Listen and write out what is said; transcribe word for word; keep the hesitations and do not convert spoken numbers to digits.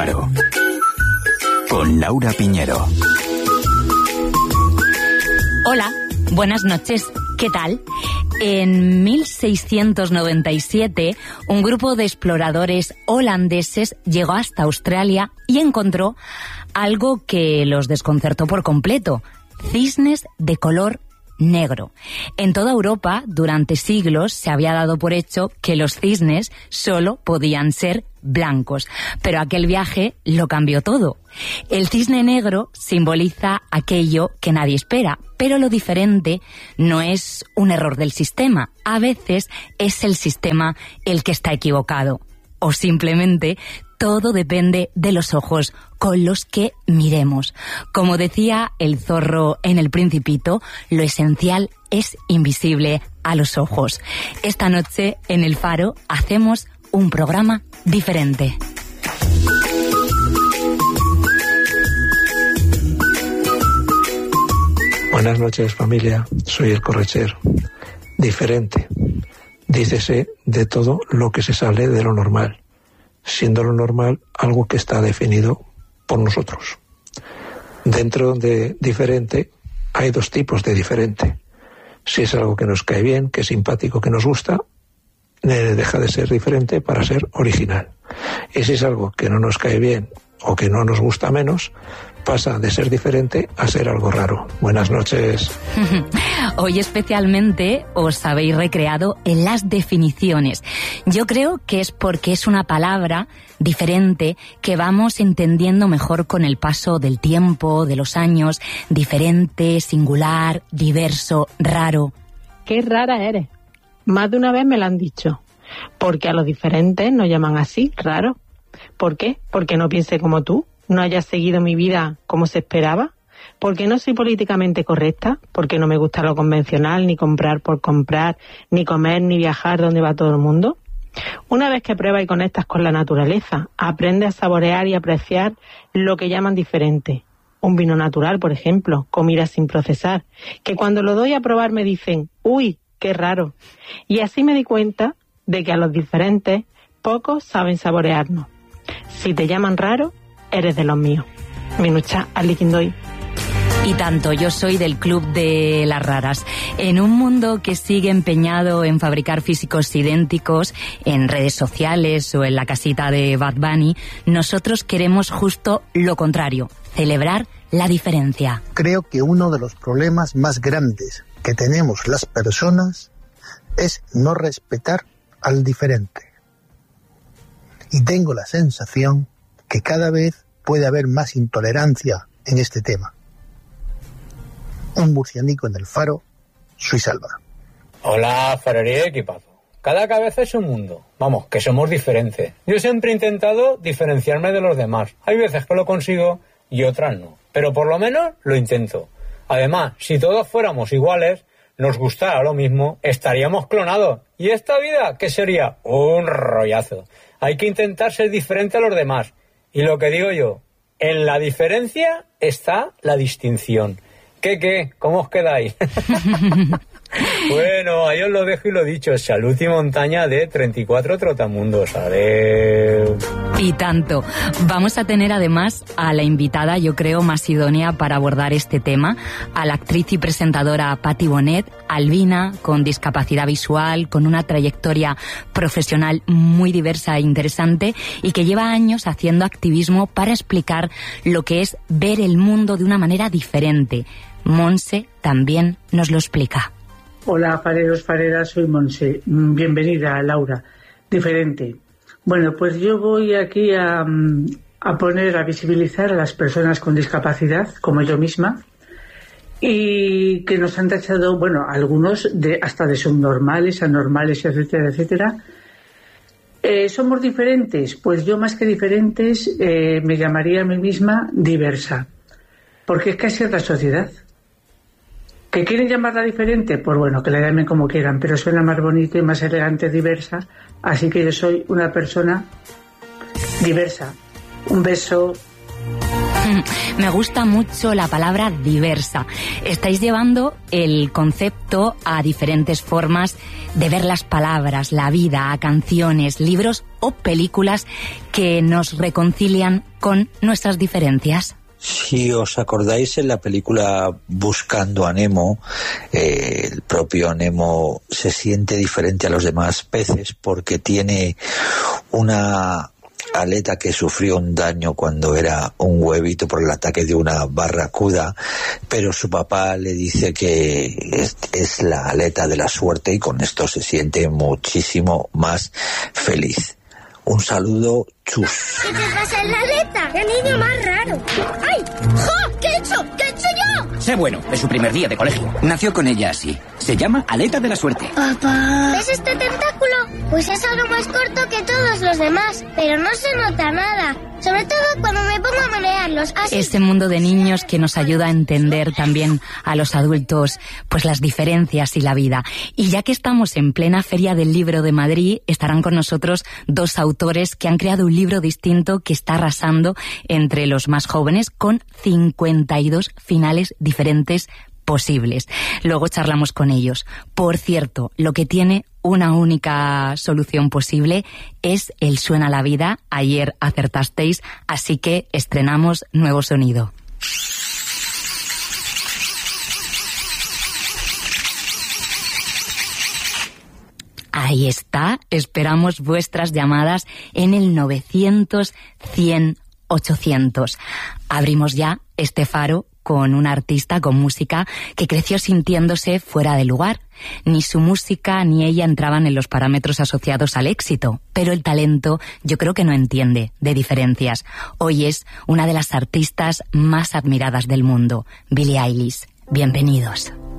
Faro con Laura Piñero. Hola, buenas noches. ¿Qué tal? En mil seiscientos noventa y siete, un grupo de exploradores holandeses llegó hasta Australia y encontró algo que los desconcertó por completo: cisnes de color negro. En toda Europa, durante siglos, se había dado por hecho que los cisnes solo podían ser blancos, pero aquel viaje lo cambió todo. El cisne negro simboliza aquello que nadie espera, pero lo diferente no es un error del sistema. A veces es el sistema el que está equivocado, o simplemente todo depende de los ojos con los que miremos. Como decía el zorro en El Principito, lo esencial es invisible a los ojos. Esta noche en El Faro hacemos un programa diferente. Buenas noches, familia. Soy el Correcher. Diferente. Dícese de todo lo que se sale de lo normal, siendo lo normal algo que está definido por nosotros. Dentro de diferente hay dos tipos de diferente. Si es algo que nos cae bien, que es simpático, que nos gusta, eh, deja de ser diferente para ser original. Y si es algo que no nos cae bien o que no nos gusta menos, pasa de ser diferente a ser algo raro. Buenas noches. Hoy especialmente os habéis recreado en las definiciones. Yo creo que es porque es una palabra diferente que vamos entendiendo mejor con el paso del tiempo, de los años. Diferente, singular, diverso, raro. Qué rara eres. Más de una vez me lo han dicho. Porque a los diferentes nos llaman así, raro. ¿Por qué? Porque no piense como tú. No haya seguido mi vida como se esperaba, porque no soy políticamente correcta, porque no me gusta lo convencional, ni comprar por comprar, ni comer, ni viajar donde va todo el mundo. Una vez que pruebas y conectas con la naturaleza, aprendes a saborear y apreciar lo que llaman diferente. Un vino natural, por ejemplo, comida sin procesar, que cuando lo doy a probar me dicen, uy, qué raro. Y así me di cuenta de que a los diferentes pocos saben saborearnos. Si te llaman raro, eres de los míos. Minucha, aliquindoy. Y tanto, yo soy del club de las raras. En un mundo que sigue empeñado en fabricar físicos idénticos en redes sociales o en la casita de Bad Bunny, nosotros queremos justo lo contrario: celebrar la diferencia. Creo que uno de los problemas más grandes que tenemos las personas es no respetar al diferente. Y tengo la sensación que cada vez puede haber más intolerancia en este tema. Un murcianico en el Faro, Suisalva. Hola, farería y equipazo. Cada cabeza es un mundo. Vamos, que somos diferentes. Yo siempre he intentado diferenciarme de los demás. Hay veces que lo consigo y otras no. Pero por lo menos lo intento. Además, si todos fuéramos iguales, nos gustara lo mismo, estaríamos clonados. ¿Y esta vida qué sería? Un rollazo. Hay que intentar ser diferente a los demás. Y lo que digo yo, en la diferencia está la distinción. ¿Qué, qué? ¿Cómo os quedáis? Bueno, ahí os lo dejo y lo dicho. Salud y montaña de treinta y cuatro Trotamundos. Adeu. Y tanto. Vamos a tener además a la invitada, yo creo, más idónea para abordar este tema, a la actriz y presentadora Patti Bonet, albina, con discapacidad visual, con una trayectoria profesional muy diversa e interesante y que lleva años haciendo activismo para explicar lo que es ver el mundo de una manera diferente. Monse también nos lo explica. Hola, fareros, fareras, soy Monse. Bienvenida, Laura. Diferente. Bueno, pues yo voy aquí a, a poner, a visibilizar a las personas con discapacidad, como yo misma, y que nos han tachado, bueno, algunos de hasta de subnormales, anormales, etcétera, etcétera. Eh, ¿Somos diferentes? Pues yo más que diferentes eh, me llamaría a mí misma diversa, porque es que así es la sociedad. ¿Que quieren llamarla diferente? Pues bueno, que la llamen como quieran, pero suena más bonito y más elegante, diversa. Así que yo soy una persona diversa. Un beso. Me gusta mucho la palabra diversa. Estáis llevando el concepto a diferentes formas de ver las palabras, la vida, a canciones, libros o películas que nos reconcilian con nuestras diferencias. Si os acordáis, en la película Buscando a Nemo, eh, el propio Nemo se siente diferente a los demás peces porque tiene una aleta que sufrió un daño cuando era un huevito por el ataque de una barracuda, pero su papá le dice que es, es la aleta de la suerte y con esto se siente muchísimo más feliz. Un saludo, chus. ¿Qué te pasa en la aleta? ¡Qué niño más raro! ¡Ay! ¡Jo! ¿Qué he hecho? ¿Qué he hecho yo? Sé bueno, es su primer día de colegio. Nació con ella así. Se llama aleta de la suerte. Papá. ¿Ves este tentáculo? Pues es algo más corto que todos los demás, pero no se nota nada. Sobre todo cuando me pongo a menearlos. Así... Este mundo de niños que nos ayuda a entender también a los adultos pues las diferencias y la vida. Y ya que estamos en plena Feria del Libro de Madrid, estarán con nosotros dos autores que han creado un libro distinto que está arrasando entre los más jóvenes con cincuenta y dos finales diferentes posibles. Luego charlamos con ellos. Por cierto, lo que tiene una única solución posible es el Suena la Vida. Ayer acertasteis, así que estrenamos nuevo sonido. Ahí está, esperamos vuestras llamadas en el novecientos, cien, ochocientos. Abrimos ya este faro con un artista con música que creció sintiéndose fuera de lugar. Ni su música ni ella entraban en los parámetros asociados al éxito, pero el talento yo creo que no entiende de diferencias. Hoy es una de las artistas más admiradas del mundo, Billie Eilish. Bienvenidos.